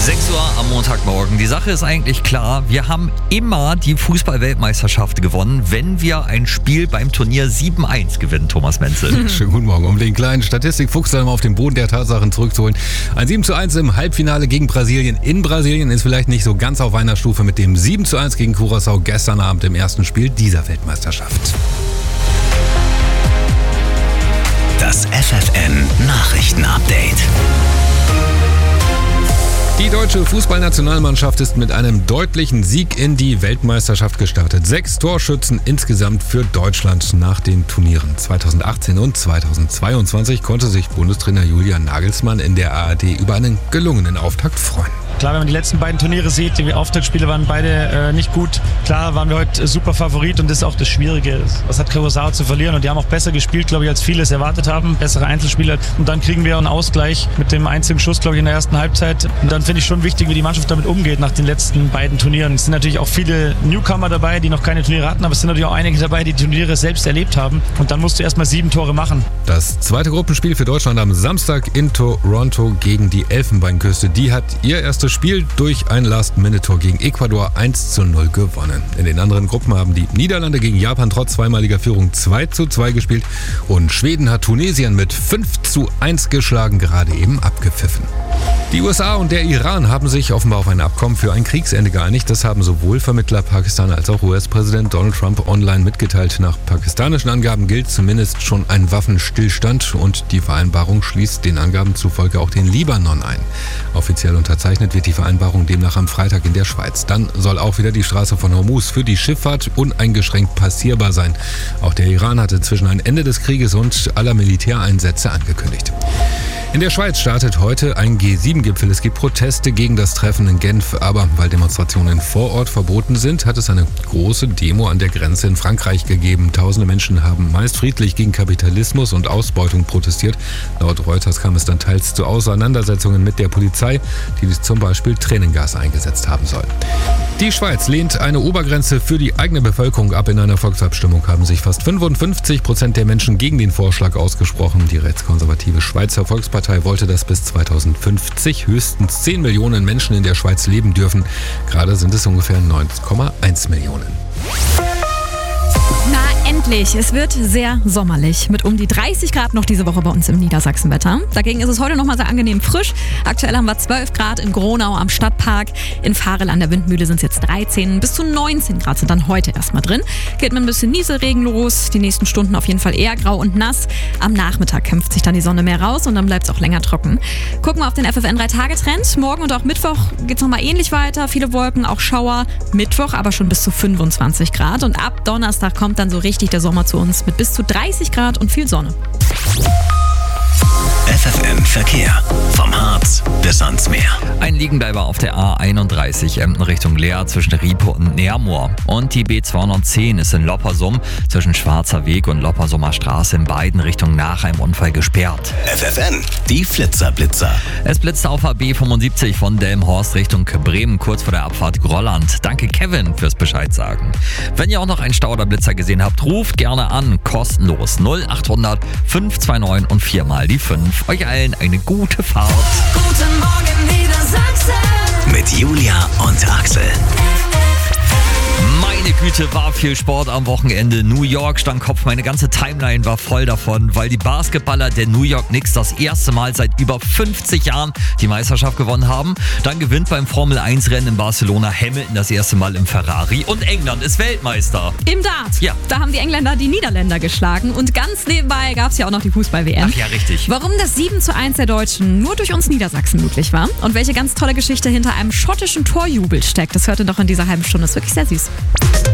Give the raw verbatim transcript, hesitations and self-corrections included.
sechs Uhr am Montagmorgen. Die Sache ist eigentlich klar. Wir haben immer die Fußball-Weltmeisterschaft gewonnen, wenn wir ein Spiel beim Turnier sieben eins gewinnen, Thomas Menzel. Schönen guten Morgen. Um den kleinen Statistikfuchs dann mal auf den Boden der Tatsachen zurückzuholen. Ein sieben zu eins im Halbfinale gegen Brasilien. In Brasilien ist vielleicht nicht so ganz auf einer Stufe mit dem sieben zu eins gegen Curaçao gestern Abend im ersten Spiel dieser Weltmeisterschaft. Das F F N-Nachrichten-Update. Die deutsche Fußballnationalmannschaft ist mit einem deutlichen Sieg in die Weltmeisterschaft gestartet. Sechs Torschützen insgesamt für Deutschland nach den Turnieren. zweitausendachtzehn und zweitausendzweiundzwanzig konnte sich Bundestrainer Julian Nagelsmann in der A R D über einen gelungenen Auftakt freuen. Klar, wenn man die letzten beiden Turniere sieht, die Auftaktspiele waren beide äh, nicht gut. Klar waren wir heute super Favorit und das ist auch das Schwierige. Was hat Curaçao zu verlieren? Und die haben auch besser gespielt, glaube ich, als viele es erwartet haben. Bessere Einzelspieler. Und dann kriegen wir einen Ausgleich mit dem einzigen Schuss, glaube ich, in der ersten Halbzeit. Und dann finde ich schon wichtig, wie die Mannschaft damit umgeht nach den letzten beiden Turnieren. Es sind natürlich auch viele Newcomer dabei, die noch keine Turniere hatten, aber es sind natürlich auch einige dabei, die die Turniere selbst erlebt haben. Und dann musst du erstmal sieben Tore machen. Das zweite Gruppenspiel für Deutschland am Samstag in Toronto gegen die Elfenbeinküste. Die hat ihr erstes Spiel durch ein Last-Minute-Tor gegen Ecuador eins zu null gewonnen. In den anderen Gruppen haben die Niederlande gegen Japan trotz zweimaliger Führung zwei zu zwei gespielt und Schweden hat Tunesien mit fünf zu eins geschlagen, gerade eben abgepfiffen. Die U S A und der Iran haben sich offenbar auf ein Abkommen für ein Kriegsende geeinigt. Das haben sowohl Vermittler Pakistan als auch U S-Präsident Donald Trump online mitgeteilt. Nach pakistanischen Angaben gilt zumindest schon ein Waffenstillstand und die Vereinbarung schließt den Angaben zufolge auch den Libanon ein. Offiziell unterzeichnet wird die Vereinbarung demnach am Freitag in der Schweiz. Dann soll auch wieder die Straße von Hormuz für die Schifffahrt uneingeschränkt passierbar sein. Auch der Iran hatte inzwischen ein Ende des Krieges und aller Militäreinsätze angekündigt. In der Schweiz startet heute ein G sieben Gipfel. Es gibt Proteste gegen das Treffen in Genf, aber weil Demonstrationen vor Ort verboten sind, hat es eine große Demo an der Grenze in Frankreich gegeben. Tausende Menschen haben meist friedlich gegen Kapitalismus und Ausbeutung protestiert. Laut Reuters kam es dann teils zu Auseinandersetzungen mit der Polizei, die zum Beispiel Tränengas eingesetzt haben soll. Die Schweiz lehnt eine Obergrenze für die eigene Bevölkerung ab. In einer Volksabstimmung haben sich fast fünfundfünfzig Prozent der Menschen gegen den Vorschlag ausgesprochen. Die rechtskonservative Schweizer Volkspartei wollte, dass bis zweitausendfünfzig höchstens zehn Millionen Menschen in der Schweiz leben dürfen. Gerade sind es ungefähr neun Komma eins Millionen. Na endlich, es wird sehr sommerlich mit um die dreißig Grad noch diese Woche bei uns im Niedersachsenwetter. Dagegen ist es heute nochmal sehr angenehm frisch. Aktuell haben wir zwölf Grad in Gronau am Stadtpark. In Varel an der Windmühle sind es jetzt dreizehn, bis zu neunzehn Grad sind dann heute erstmal drin. Geht mit ein bisschen Nieselregen los, die nächsten Stunden auf jeden Fall eher grau und nass. Am Nachmittag kämpft sich dann die Sonne mehr raus und dann bleibt es auch länger trocken. Gucken wir auf den F F N drei Tage Trend. Morgen und auch Mittwoch geht es nochmal ähnlich weiter. Viele Wolken, auch Schauer. Mittwoch aber schon bis zu fünfundzwanzig Grad und ab Donnerstag kommt dann so richtig der Sommer zu uns mit bis zu dreißig Grad und viel Sonne. F F N Verkehr. Vom Harz bis ans Meer. Ein Liegenbleiber auf der A einunddreißig Emden Richtung Leer zwischen Riepe und Neermoor. Und die B zweihundertzehn ist in Loppersum zwischen Schwarzer Weg und Loppersumer Straße in beiden Richtungen nach einem Unfall gesperrt. F F N, die Flitzerblitzer. Es blitzt auf A B fünfundsiebzig von Delmenhorst Richtung Bremen kurz vor der Abfahrt Grolland. Danke Kevin fürs Bescheid sagen. Wenn ihr auch noch einen Stau oder Blitzer gesehen habt, ruft gerne an, kostenlos null achthundert fünf zwei neun und viermal die fünf. Euch allen eine gute Fahrt. Guten Morgen Niedersachsen. Mit Julia und Axel. Meine Güte, war viel Sport am Wochenende. New York stand Kopf, meine ganze Timeline war voll davon, weil die Basketballer der New York Knicks das erste Mal seit über fünfzig Jahren die Meisterschaft gewonnen haben. Dann gewinnt beim Formel eins Rennen in Barcelona Hamilton das erste Mal im Ferrari und England ist Weltmeister. Im Dart. Ja. Da haben die Engländer die Niederländer geschlagen und ganz nebenbei gab es ja auch noch die Fußball-W M. Ach ja, richtig. Warum das sieben zu eins der Deutschen nur durch uns Niedersachsen möglich war und welche ganz tolle Geschichte hinter einem schottischen Torjubel steckt, das hört ihr doch in dieser halben Stunde. Das ist wirklich sehr süß.